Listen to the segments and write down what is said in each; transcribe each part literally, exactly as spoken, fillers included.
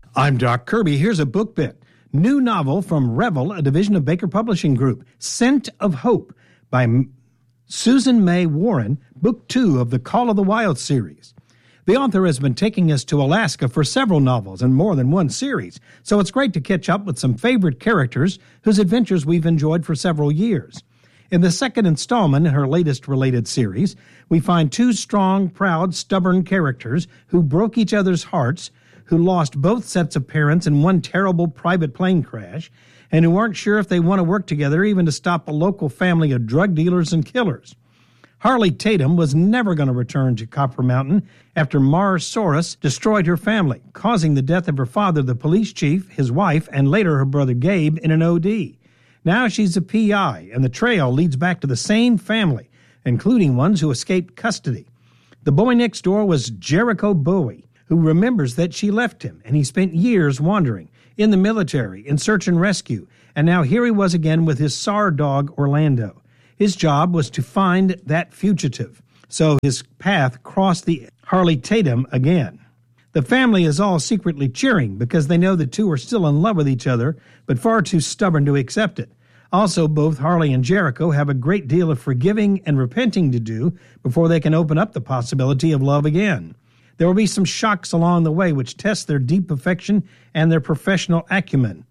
I'm Doc Kirby. Here's a book bit. New novel from Revel, a division of Baker Publishing Group. Scent of Hope by M- Susan May Warren, book two of the Call of the Wild series. The author has been taking us to Alaska for several novels and more than one series, so it's great to catch up with some favorite characters whose adventures we've enjoyed for several years. In the second installment in her latest related series, we find two strong, proud, stubborn characters who broke each other's hearts, who lost both sets of parents in one terrible private plane crash, and who aren't sure if they want to work together even to stop a local family of drug dealers and killers. Harley Tatum was never going to return to Copper Mountain after Mars Soros destroyed her family, causing the death of her father, the police chief, his wife, and later her brother Gabe in an O D. Now she's a P I, and the trail leads back to the same family, including ones who escaped custody. The boy next door was Jericho Bowie, who remembers that she left him, and he spent years wandering, in the military, in search and rescue, and now here he was again with his S A R dog, Orlando. His job was to find that fugitive, so his path crossed the Harley Tatum again. The family is all secretly cheering because they know the two are still in love with each other, but far too stubborn to accept it. Also, both Harley and Jericho have a great deal of forgiving and repenting to do before they can open up the possibility of love again. There will be some shocks along the way which test their deep affection and their professional acumen.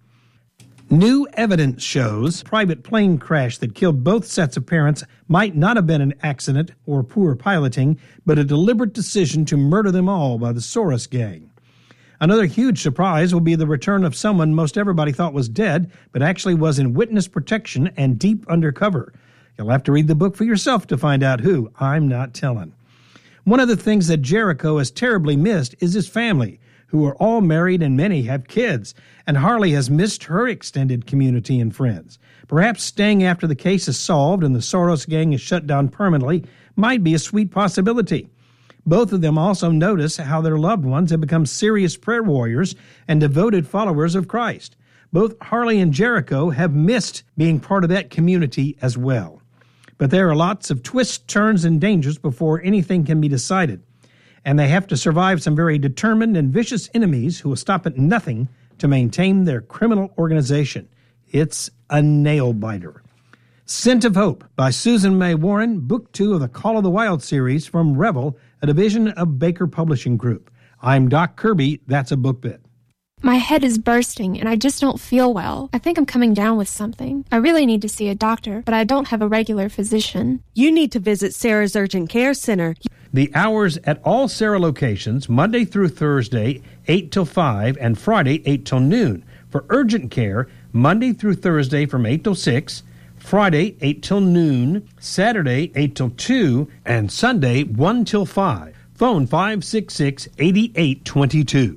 New evidence shows a private plane crash that killed both sets of parents might not have been an accident or poor piloting, but a deliberate decision to murder them all by the Soros gang. Another huge surprise will be the return of someone most everybody thought was dead, but actually was in witness protection and deep undercover. You'll have to read the book for yourself to find out who. I'm not telling. One of the things that Jericho has terribly missed is his family, who are all married and many have kids, and Harley has missed her extended community and friends. Perhaps staying after the case is solved and the Soros gang is shut down permanently might be a sweet possibility. Both of them also notice how their loved ones have become serious prayer warriors and devoted followers of Christ. Both Harley and Jericho have missed being part of that community as well. But there are lots of twists, turns, and dangers before anything can be decided. And they have to survive some very determined and vicious enemies who will stop at nothing to maintain their criminal organization. It's a nail-biter. Scent of Hope by Susan May Warren, book two of the Call of the Wild series from Revel, a division of Baker Publishing Group. I'm Doc Kirby. That's a book bit. My head is bursting, and I just don't feel well. I think I'm coming down with something. I really need to see a doctor, but I don't have a regular physician. You need to visit Sarah's Urgent Care Center. The hours at all Sarah locations, Monday through Thursday, eight till five, and Friday, eight till noon. For urgent care, Monday through Thursday from eight till six, Friday, eight till noon, Saturday, eight till two, and Sunday, one till five. Phone five six six, eight eight two two.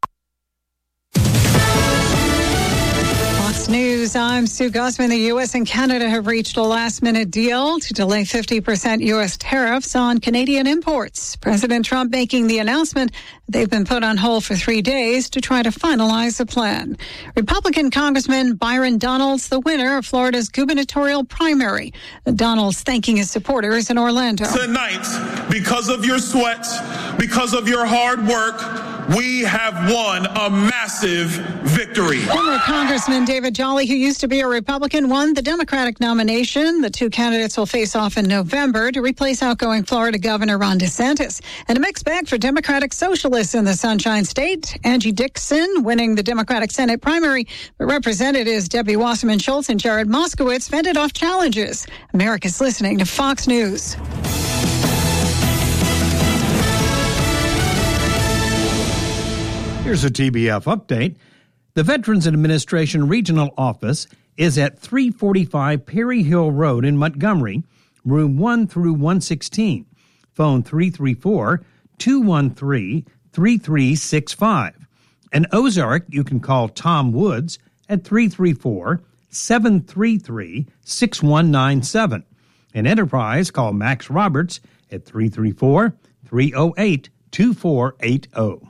News. I'm Sue Gosman. The U S and Canada have reached a last-minute deal to delay fifty percent U S tariffs on Canadian imports. President Trump making the announcement they've been put on hold for three days to try to finalize the plan. Republican Congressman Byron Donalds, the winner of Florida's gubernatorial primary. Donalds thanking his supporters in Orlando. Tonight, because of your sweat, because of your hard work, we have won a massive victory. Former Congressman David Jolly, who used to be a Republican, won the Democratic nomination. The two candidates will face off in November to replace outgoing Florida Governor Ron DeSantis. And a mixed bag for Democratic socialists in the Sunshine State. Angie Dixon winning the Democratic Senate primary, but Representatives Debbie Wasserman Schultz and Jared Moskowitz fended off challenges. America's listening to Fox News. Here's a T B F update. The Veterans Administration Regional Office is at three forty-five Perry Hill Road in Montgomery, room one through one sixteen. Phone three three four, two one three, three three six five. In Ozark, you can call Tom Woods at three three four, seven three three, six one nine seven. In Enterprise, call Max Roberts at three three four, three oh eight, two four eight oh.